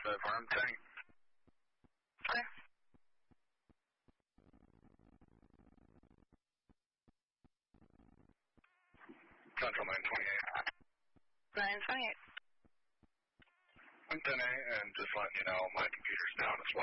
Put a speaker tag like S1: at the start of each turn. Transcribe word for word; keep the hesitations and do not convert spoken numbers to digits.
S1: so far. I'm ten.
S2: Okay.
S1: Central nine twenty-eight.
S2: nine twenty-eight.
S1: I'm ten A, and just letting you know my computer's down as well.